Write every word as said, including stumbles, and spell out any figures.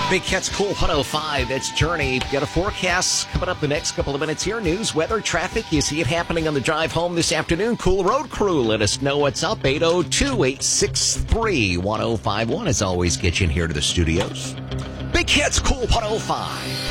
Big Cat's Cool one oh five. It's Journey. Got a forecast coming up the next couple of minutes here. News, weather, traffic. You see it happening on the drive home this afternoon. Cool Road Crew. Let us know what's up. eight oh two, eight six three, one oh five one. As always, get you in here to the studios. Big Cat's Cool one oh five.